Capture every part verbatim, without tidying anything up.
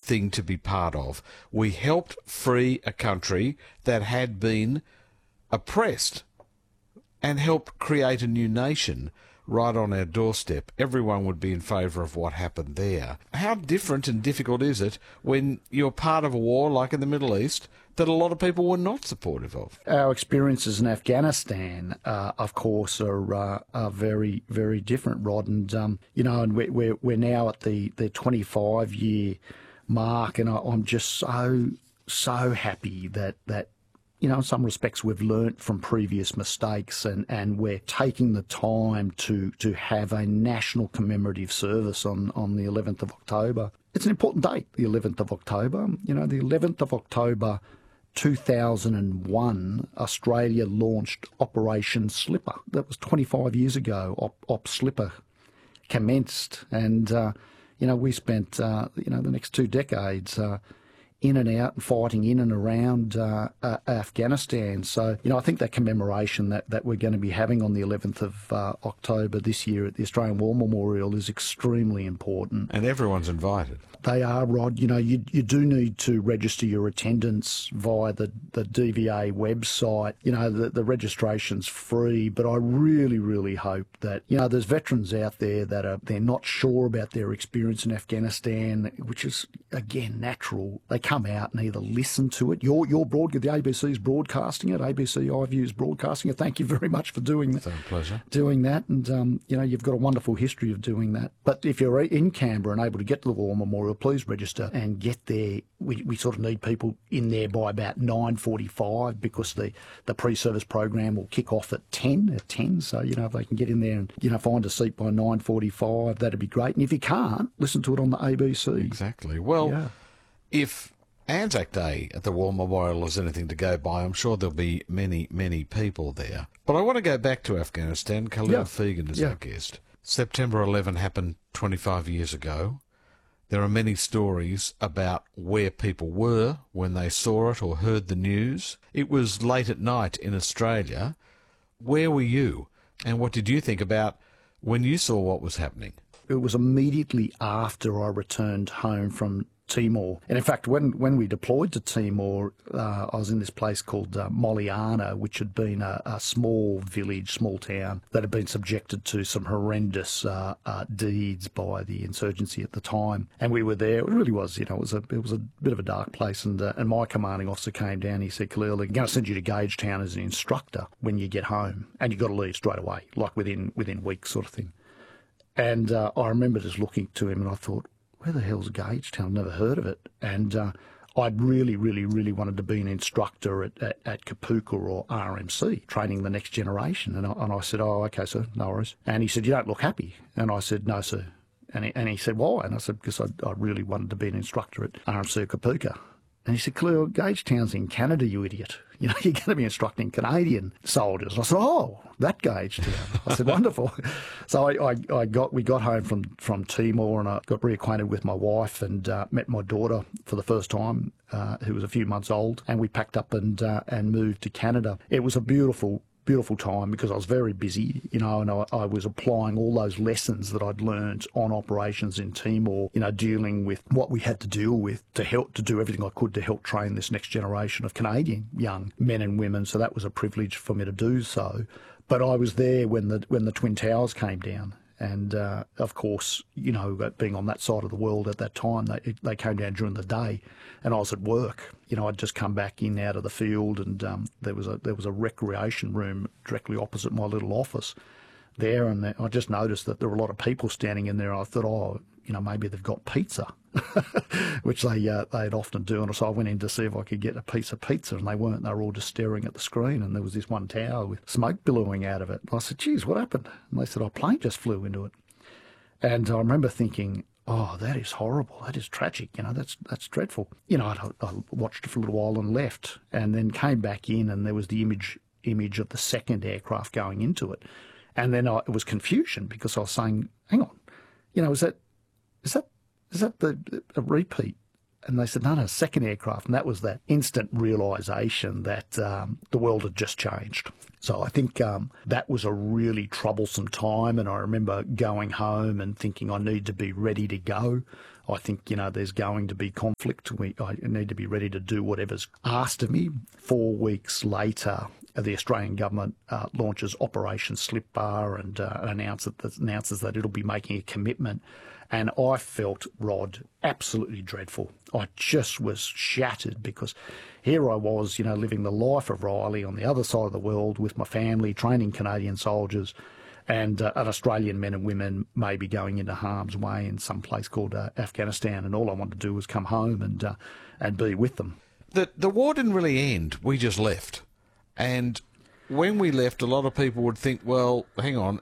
thing to be part of. We helped free a country that had been oppressed and helped create a new nation right on our doorstep. Everyone would be in favour of what happened there. How different and difficult is it when you're part of a war like in the Middle East that a lot of people were not supportive of? Our experiences in Afghanistan, uh, of course, are, uh, are very, very different, Rod. And, um, you know, and we're, we're, we're now at the, the twenty-five year mark, and I, I'm just so, so happy that, that, you know, in some respects we've learnt from previous mistakes, and, and we're taking the time to, to have a national commemorative service on, on the eleventh of October. It's an important date, the eleventh of October. You know, the eleventh of October two thousand one, Australia launched Operation Slipper. That was twenty-five years ago. Op, Op Slipper commenced, and uh, you know, we spent uh, you know the next two decades uh, in and out and fighting in and around uh, uh, Afghanistan. So, you know, I think that commemoration that, that we're going to be having on the eleventh of uh, October this year at the Australian War Memorial is extremely important. And everyone's invited. They are, Rod. You know, you you do need to register your attendance via the, the D V A website. You know, the, the registration's free, but I really, really hope that, you know, there's veterans out there that are, they're not sure about their experience in Afghanistan, which is, again, natural. They come out and either listen to it. Your your broadcast, the A B C's broadcasting it. A B C iView's broadcasting it. Thank you very much for doing that. It's a pleasure. Doing that, and um, you know, you've got a wonderful history of doing that. But if you're in Canberra and able to get to the War Memorial, please register and get there. We we sort of need people in there by about nine forty-five because the the pre-service program will kick off at ten. At ten, so you know, if they can get in there and, you know, find a seat by nine forty-five, that'd be great. And if you can't, listen to it on the A B C. Exactly. Well, yeah. If Anzac Day at the War Memorial is anything to go by, I'm sure there'll be many, many people there. But I want to go back to Afghanistan. Khalil yeah. Fegan is yeah. our guest. September eleventh happened twenty-five years ago. There are many stories about where people were when they saw it or heard the news. It was late at night in Australia. Where were you? And what did you think about when you saw what was happening? It was immediately after I returned home from Timor. And in fact, when, when we deployed to Timor, uh, I was in this place called uh, Moliana, which had been a, a small village, small town, that had been subjected to some horrendous uh, uh, deeds by the insurgency at the time. And we were there. It really was, you know, it was a, it was a bit of a dark place. And, uh, and my commanding officer came down. He said, Khalil, I'm going to send you to Gagetown as an instructor when you get home. And you've got to leave straight away, like within, within weeks sort of thing. And uh, I remember just looking to him and I thought, where the hell's Gagetown? I've never heard of it. And uh, I'd really, really, really wanted to be an instructor at, at, at Kapuka or R M C, training the next generation. And I, and I said, oh, okay, sir, no worries. And he said, you don't look happy. And I said, no, sir. And he, and he said, why? And I said, because I, I really wanted to be an instructor at R M C or Kapuka. And he said, Khalil, Gagetown's in Canada, you idiot. You know, you're going to be instructing Canadian soldiers. And I said, oh, that Gagetown. I said, wonderful. So I, I, I got, we got home from, from Timor and I got reacquainted with my wife and uh, met my daughter for the first time, uh, who was a few months old. And we packed up and, uh, and moved to Canada. It was a beautiful beautiful time because I was very busy, you know, and I, I was applying all those lessons that I'd learned on operations in Timor, you know, dealing with what we had to deal with to help, to do everything I could to help train this next generation of Canadian young men and women. So that was a privilege for me to do so. But I was there when the when the Twin Towers came down. And, uh, of course, you know, being on that side of the world at that time, they, they came down during the day and I was at work. You know, I'd just come back in out of the field and um, there was a there was a recreation room directly opposite my little office there. And I just noticed that there were a lot of people standing in there. I thought, oh, you know, maybe they've got pizza, which they, uh, they'd often do. And so I went in to see if I could get a piece of pizza and they weren't. They were all just staring at the screen and there was this one tower with smoke billowing out of it. And I said, geez, what happened? And they said, oh, a plane just flew into it. And I remember thinking, oh, that is horrible. That is tragic. You know, that's that's dreadful. You know, I, I watched it for a little while and left and then came back in and there was the image image of the second aircraft going into it. And then I, it was confusion because I was saying, hang on, you know, is that is that is that the a repeat? And they said, no, no, second aircraft. And that was that instant realisation that um, the world had just changed. So I think um, that was a really troublesome time. And I remember going home and thinking I need to be ready to go. I think, you know, there's going to be conflict. We, I need to be ready to do whatever's asked of me. Four weeks later, the Australian government uh, launches Operation Slip Bar and uh, announces, that, announces that it'll be making a commitment. And I felt, Rod, absolutely dreadful. I just was shattered because here I was, you know, living the life of Riley on the other side of the world with my family, training Canadian soldiers, and uh, an Australian men and women maybe going into harm's way in some place called uh, Afghanistan. And all I wanted to do was come home and uh, and be with them. The, the war didn't really end. We just left. And when we left, a lot of people would think, well, hang on,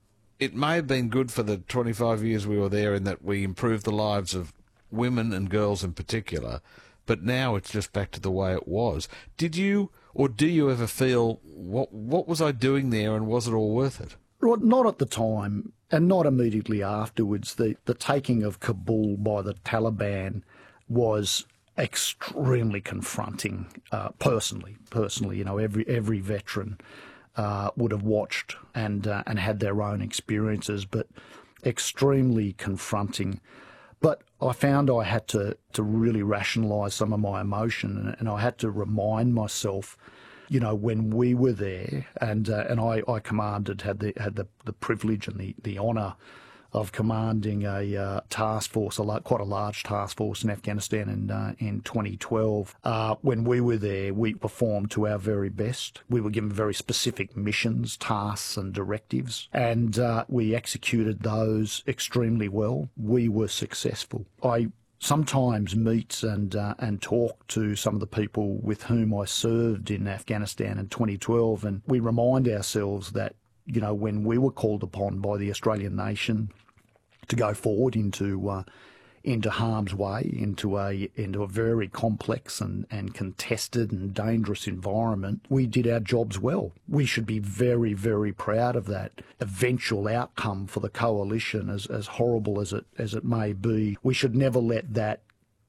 it may have been good for the twenty-five years we were there in that we improved the lives of women and girls in particular, but now it's just back to the way it was. Did you, or do you ever feel, what what was I doing there and was it all worth it? Well, not at the time and not immediately afterwards. The, the taking of Kabul by the Taliban was extremely confronting, uh, personally. Personally, you know, every every veteran Uh, would have watched and uh, and had their own experiences, but extremely confronting. But I found I had to, to really rationalise some of my emotion, and, and I had to remind myself, you know, when we were there, and uh, and I, I commanded, had the had the, the privilege and the, the honour of commanding a uh, task force, a la- quite a large task force in Afghanistan in uh, in twenty twelve. Uh, when we were there, we performed to our very best. We were given very specific missions, tasks and directives, and uh, we executed those extremely well. We were successful. I sometimes meet and uh, and talk to some of the people with whom I served in Afghanistan in twenty twelve, and we remind ourselves that, you know, when we were called upon by the Australian nation to go forward into uh, into harm's way, into a into a very complex and, and contested and dangerous environment, we did our jobs well. We should be very, very proud of that eventual outcome for the coalition, as, as horrible as it as it may be. We should never let that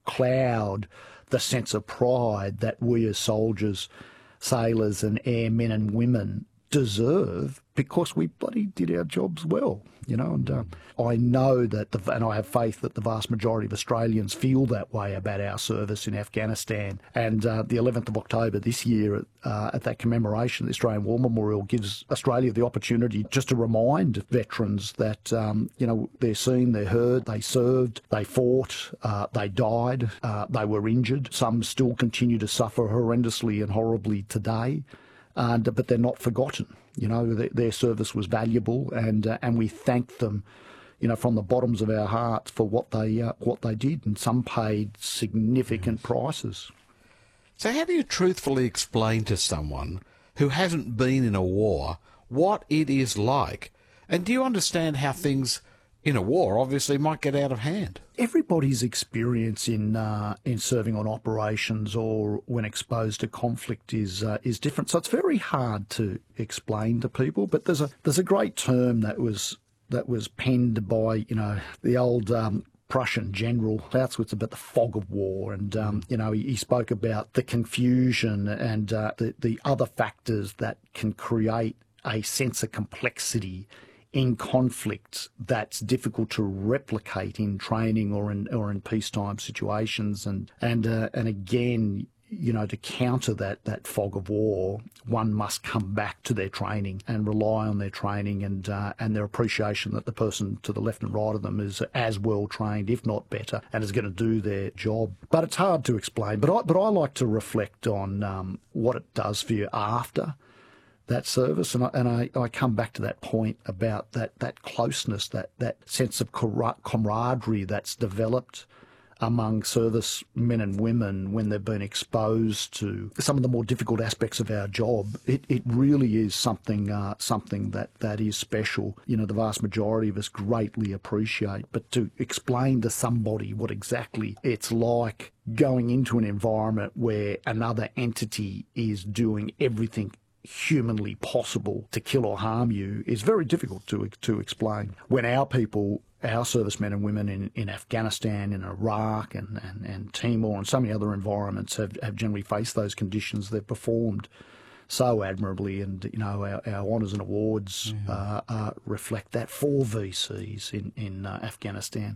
cloud the sense of pride that we as soldiers, sailors and airmen and women deserve, because we bloody did our jobs well, you know. And uh, I know that, the, and I have faith that the vast majority of Australians feel that way about our service in Afghanistan. And uh, the eleventh of October this year, uh, at that commemoration, the Australian War Memorial gives Australia the opportunity just to remind veterans that, um, you know, they're seen, they're heard, they served, they fought, uh, they died, uh, they were injured. Some still continue to suffer horrendously and horribly today. Uh, but they're not forgotten. You know, their, their service was valuable, and uh, and we thank them, you know, from the bottoms of our hearts for what they uh, what they did, and some paid significant yes. prices. So, how do you truthfully explain to someone who hasn't been in a war what it is like, and do you understand how things in a war obviously might get out of hand? Everybody's experience in uh, in serving on operations or when exposed to conflict is uh, is different. So it's very hard to explain to people. But there's a there's a great term that was that was penned by, you know, the old um, Prussian general Clausewitz about the fog of war, and um, you know, he, he spoke about the confusion and uh, the the other factors that can create a sense of complexity in conflict that's difficult to replicate in training or in or in peacetime situations. And and uh, and again, you know, to counter that that fog of war, one must come back to their training and rely on their training and uh, and their appreciation that the person to the left and right of them is as well trained, if not better, and is going to do their job. But it's hard to explain. But I but I like to reflect on um, what it does for you after that service, and I, and I, I come back to that point about that, that closeness, that, that sense of camaraderie that's developed among service men and women when they've been exposed to some of the more difficult aspects of our job. It it really is something uh, something that, that is special. You know, the vast majority of us greatly appreciate, but to explain to somebody what exactly it's like going into an environment where another entity is doing everything humanly possible to kill or harm you is very difficult to to explain. When our people, our servicemen and women in, in Afghanistan, in Iraq and, and, and Timor and so many other environments have, have generally faced those conditions, they've performed so admirably, and you know, our, our honours and awards mm-hmm. uh, uh, reflect that for V Cs in, in uh, Afghanistan.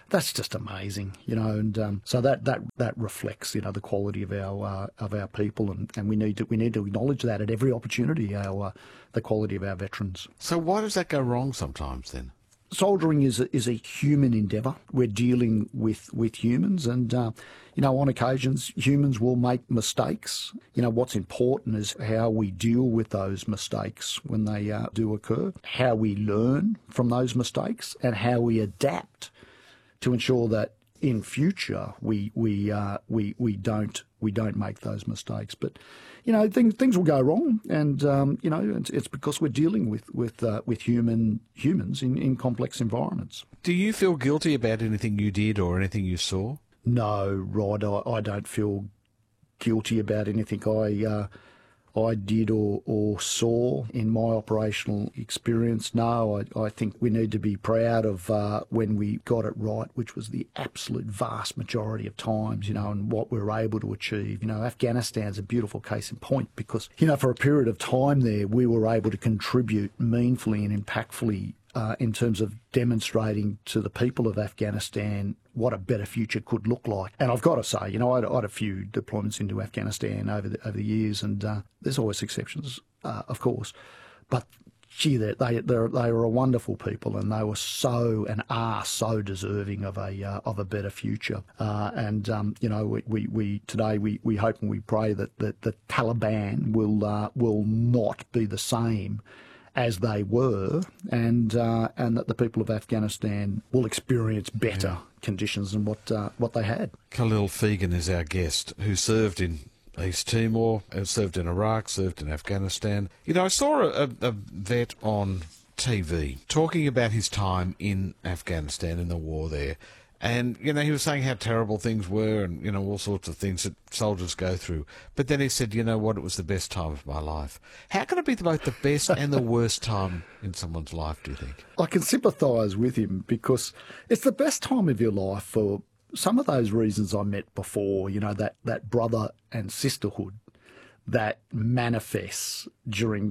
that's just amazing, you know. And um, so that, that that reflects, you know, the quality of our uh, of our people, and, and we need to we need to acknowledge that at every opportunity. Our uh, the quality of our veterans. So why does that go wrong sometimes then? Soldiering is a, is a human endeavour. We're dealing with, with humans, and uh, you know, on occasions humans will make mistakes. You know, what's important is how we deal with those mistakes when they uh, do occur, how we learn from those mistakes, and how we adapt to ensure that in future we we uh, we we don't we don't make those mistakes. But you know, things things will go wrong, and um, you know, it's, it's because we're dealing with with uh, with human humans in, in complex environments. Do you feel guilty about anything you did or anything you saw? No, Rod, I, I don't feel guilty about anything I uh, I did or, or saw in my operational experience. No, I, I think we need to be proud of uh, when we got it right, which was the absolute vast majority of times, you know, and what we were able to achieve. You know, Afghanistan's a beautiful case in point because, you know, for a period of time there, we were able to contribute meaningfully and impactfully uh, in terms of demonstrating to the people of Afghanistan what a better future could look like. And I've got to say, you know, I had, I had a few deployments into Afghanistan over the, over the years, and uh, there's always exceptions, uh, of course. But gee, they they they were a wonderful people, and they were so and are so deserving of a uh, of a better future. Uh, and um, you know, we, we, we today we, we hope and we pray that that the Taliban will uh, will not be the same as they were, and uh, and that the people of Afghanistan will experience better yeah. conditions than what uh, what they had. Khalil Fegan is our guest, who served in East Timor, served in Iraq, served in Afghanistan. You know, I saw a, a vet on T V talking about his time in Afghanistan in the war there. And, you know, he was saying how terrible things were and, you know, all sorts of things that soldiers go through. But then he said, you know what, it was the best time of my life. How can it be both the best and the worst time in someone's life, do you think? I can sympathise with him because it's the best time of your life for some of those reasons I met before, you know, that, that brother and sisterhood that manifests during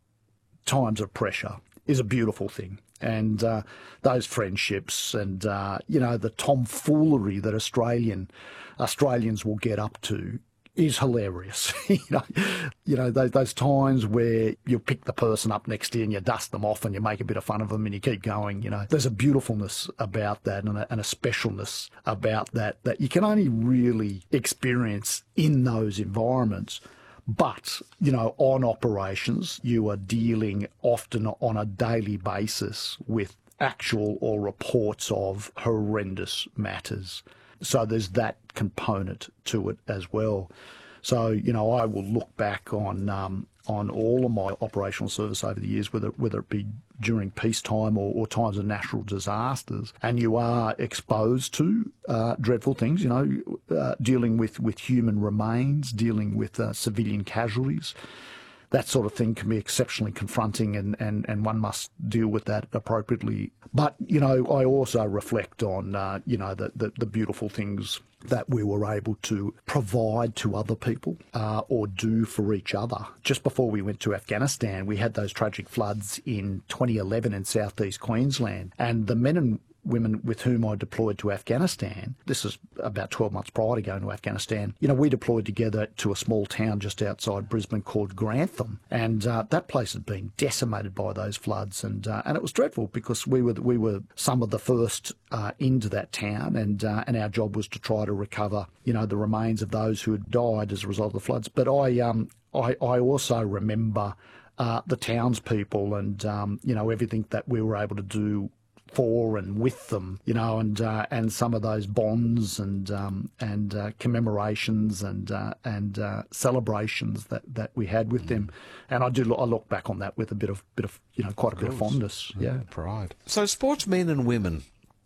times of pressure is a beautiful thing. And uh, those friendships and, uh, you know, the tomfoolery that Australian Australians will get up to is hilarious. you know, you know those, those times where you pick the person up next to you and you dust them off and you make a bit of fun of them and you keep going. You know, there's a beautifulness about that and a, and a specialness about that that you can only really experience in those environments. But, you know, on operations, you are dealing often on a daily basis with actual or reports of horrendous matters. So there's that component to it as well. So, you know, I will look back on um, on all of my operational service over the years, whether whether it be during peacetime or, or times of natural disasters, and you are exposed to uh, dreadful things, you know, uh, dealing with, with human remains, dealing with uh, civilian casualties. That sort of thing can be exceptionally confronting, and, and, and one must deal with that appropriately. But, you know, I also reflect on, uh, you know, the, the, the beautiful things that we were able to provide to other people uh, or do for each other. Just before we went to Afghanistan, we had those tragic floods in twenty eleven in southeast Queensland, and the men and women with whom I deployed to Afghanistan, this is about twelve months prior to going to Afghanistan, you know, we deployed together to a small town just outside Brisbane called Grantham, and uh, that place had been decimated by those floods, and uh, and it was dreadful because we were we were some of the first uh, into that town, and uh, and our job was to try to recover, you know, the remains of those who had died as a result of the floods. But I um I, I also remember uh, the townspeople and um, you know, everything that we were able to do for and with them, you know, and uh, and some of those bonds and um, and uh, commemorations and uh, and uh, celebrations that, that we had with mm. them, and I do look, I look back on that with a bit of bit of you know quite a bit of fondness, yeah, yeah, pride. So sportsmen and women,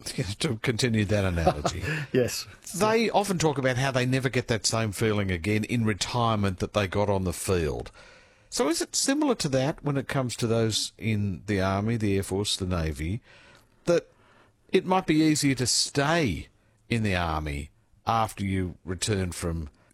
to continue that analogy, yes, they often talk about how they never get that same feeling again in retirement that they got on the field. So is it similar to that when it comes to those in the Army, the Air Force, the Navy, that it might be easier to stay in the Army after you return from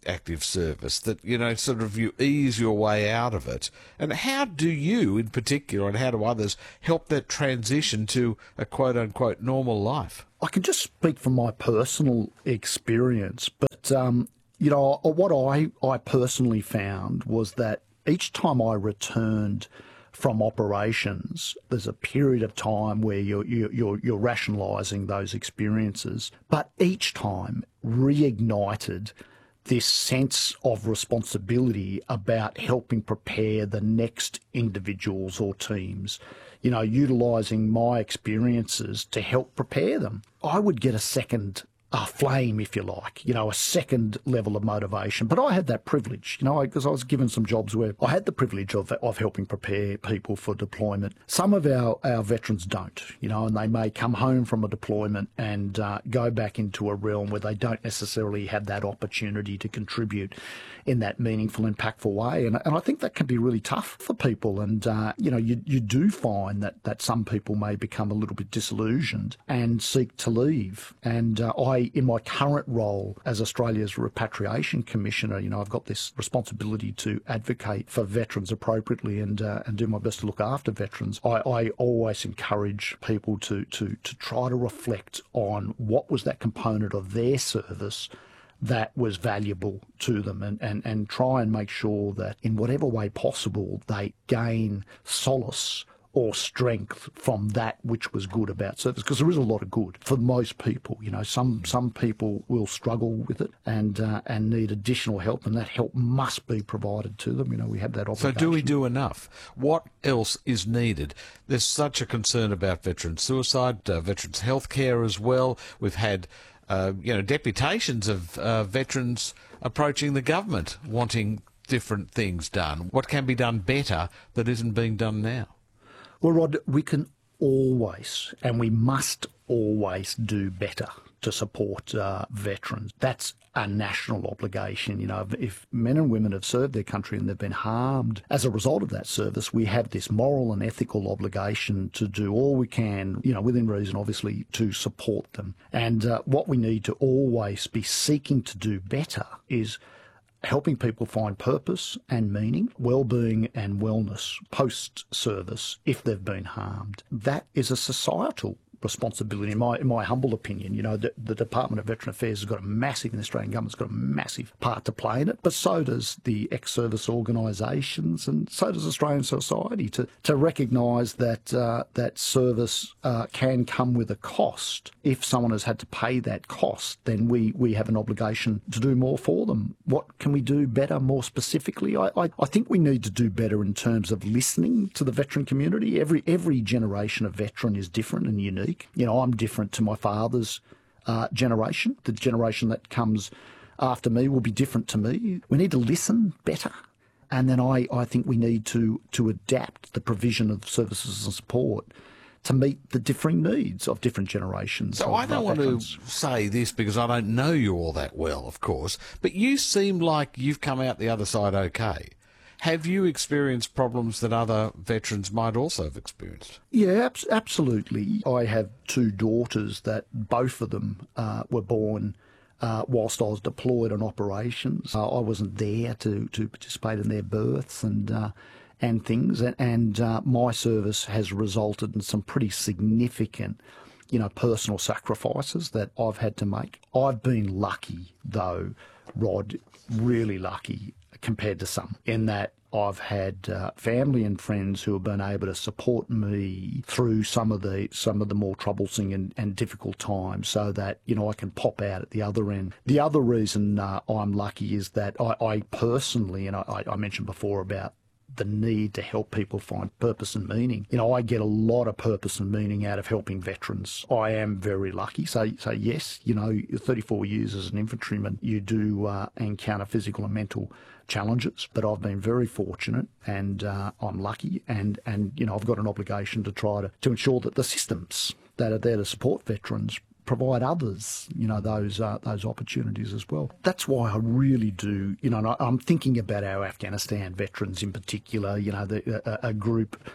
active service, that, you know, sort of you ease your way out of it. And how do you, in particular, and how do others help that transition to a quote-unquote normal life? I can just speak from my personal experience, but, um, you know, what I, I personally found was that each time I returned from operations, there's a period of time where you're, you're, you're rationalising those experiences, but each time reignited this sense of responsibility about helping prepare the next individuals or teams, you know, utilising my experiences to help prepare them. I would get a second a flame, if you like, you know, a second level of motivation. But I had that privilege, you know, because I was given some jobs where I had the privilege of of helping prepare people for deployment. Some of our, our veterans don't, you know, and they may come home from a deployment and uh, go back into a realm where they don't necessarily have that opportunity to contribute in that meaningful, impactful way. And, and I think that can be really tough for people. And, uh, you know, you, you do find that, that some people may become a little bit disillusioned and seek to leave. And uh, I, in my current role as Australia's Repatriation Commissioner, you know, I've got this responsibility to advocate for veterans appropriately and uh, and do my best to look after veterans. I, I always encourage people to, to, to try to reflect on what was that component of their service that was valuable to them, and, and, and try and make sure that in whatever way possible they gain solace or strength from that which was good about service, because there is a lot of good for most people. You know, some some people will struggle with it and uh, and need additional help, and that help must be provided to them. You know, we have that obligation. So do we do enough? What else is needed? There's such a concern about veteran suicide, uh, veterans' health care as well. We've had uh, you know, deputations of uh, veterans approaching the government wanting different things done. What can be done better that isn't being done now? Well, Rod, we can always, and we must always do better to support uh, veterans. That's a national obligation. You know, if men and women have served their country and they've been harmed as a result of that service, we have this moral and ethical obligation to do all we can, you know, within reason, obviously, to support them. And uh, what we need to always be seeking to do better is helping people find purpose and meaning, well-being and wellness post-service if they've been harmed. That is a societal responsibility, in my in my humble opinion. You know, the, the Department of Veteran Affairs has got a massive, and the Australian government's got a massive part to play in it, but so does the ex-service organisations, and so does Australian society, to, to recognise that uh, that service uh, can come with a cost. If someone has had to pay that cost, then we, we have an obligation to do more for them. What can we do better, more specifically? I, I, I think we need to do better in terms of listening to the veteran community. Every every generation of veteran is different and unique. You know, I'm different to my father's uh, generation. The generation that comes after me will be different to me. We need to listen better. And then I, I think we need to, to adapt the provision of services and support to meet the differing needs of different generations. So I don't want to say this because I don't know you all that well, of course, but you seem like you've come out the other side okay. Have you experienced problems that other veterans might also have experienced? Yeah, ab- absolutely. I have two daughters that both of them uh, were born uh, whilst I was deployed on operations. Uh, I wasn't there to, to participate in their births and uh, and things, and, and uh, my service has resulted in some pretty significant, you know, personal sacrifices that I've had to make. I've been lucky, though, Rod, really lucky, compared to some, in that I've had uh, family and friends who have been able to support me through some of the some of the more troublesome and, and difficult times, so that, you know, I can pop out at the other end. The other reason uh, I'm lucky is that I, I personally, and I, I mentioned before about the need to help people find purpose and meaning. You know, I get a lot of purpose and meaning out of helping veterans. I am very lucky. So, so yes, you know, thirty-four years as an infantryman, you do uh, encounter physical and mental challenges, but I've been very fortunate, and uh, I'm lucky, and, and, you know, I've got an obligation to try to, to ensure that the systems that are there to support veterans provide others, you know, those uh, those opportunities as well. That's why I really do, you know, and I, I'm thinking about our Afghanistan veterans in particular, you know, the, a, a group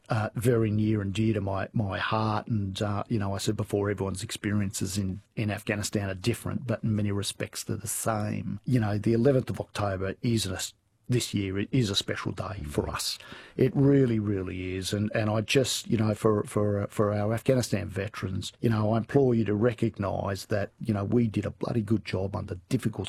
uh, very near and dear to my, my heart. And, uh, you know, I said before, everyone's experiences in, in Afghanistan are different, but in many respects they're the same. You know, the eleventh of October is a this year it is a special day for us. It really, really is. And and I just, you know, for for for our Afghanistan veterans, you know, I implore you to recognise that, you know, we did a bloody good job under difficult